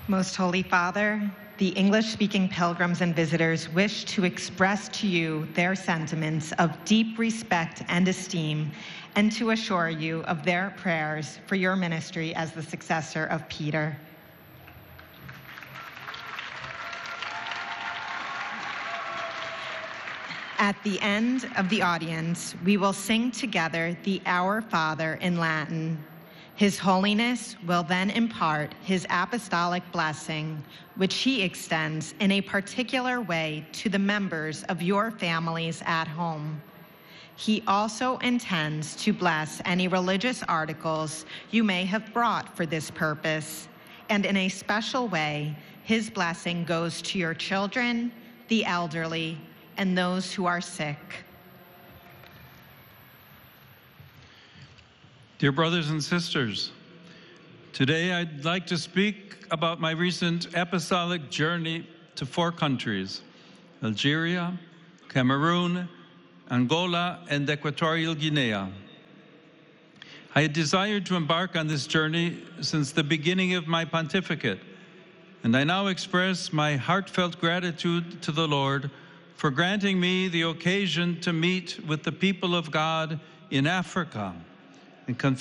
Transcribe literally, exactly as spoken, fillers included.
Most Holy Father, the English-speaking pilgrims and visitors wish to express to you their sentiments of deep respect and esteem, and to assure you of their prayers for your ministry as the successor of Peter. At the end of the audience, we will sing together the Our Father in Latin. His Holiness will then impart his apostolic blessing, which he extends in a particular way to the members of your families at home. He also intends to bless any religious articles you may have brought for this purpose, and in a special way, his blessing goes to your children, the elderly, and those who are sick. Dear brothers and sisters, today I'd like to speak about my recent apostolic journey to four countries: Algeria, Cameroon, Angola, and Equatorial Guinea. I had desired to embark on this journey since the beginning of my pontificate, and I now express my heartfelt gratitude to the Lord for granting me the occasion to meet with the people of God in Africa and